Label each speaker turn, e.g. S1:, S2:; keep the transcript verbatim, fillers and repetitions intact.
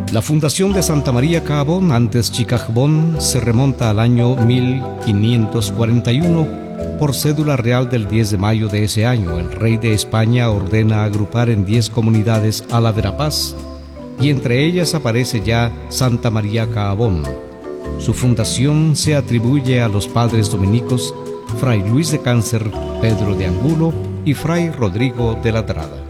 S1: La fundación de Santa María Caabón, antes Chicajbón, se remonta al año mil quinientos cuarenta y uno. Por cédula real del diez de mayo de ese año, el rey de España ordena agrupar en diez comunidades a la Verapaz, y entre ellas aparece ya Santa María Caabón. Su fundación se atribuye a los padres dominicos Fray Luis de Cáncer, Pedro de Angulo y Fray Rodrigo de Latrada.